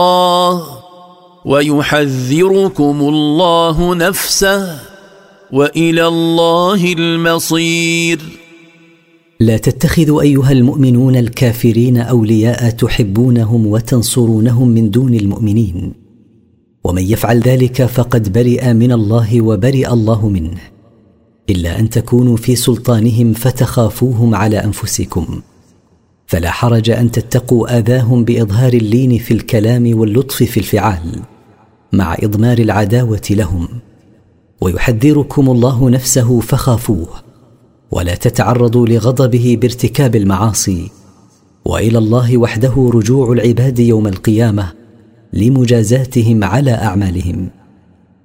ويحذركم الله نفسه وإلى الله المصير. لا تتخذوا أيها المؤمنون الكافرين أولياء تحبونهم وتنصرونهم من دون المؤمنين، ومن يفعل ذلك فقد برئ من الله وبرئ الله منه، إلا أن تكونوا في سلطانهم فتخافوهم على أنفسكم، فلا حرج أن تتقوا آذاهم بإظهار اللين في الكلام واللطف في الفعال مع إضمار العداوة لهم. ويحذركم الله نفسه فخافوه، ولا تتعرضوا لغضبه بارتكاب المعاصي، وإلى الله وحده رجوع العباد يوم القيامة لمجازاتهم على أعمالهم.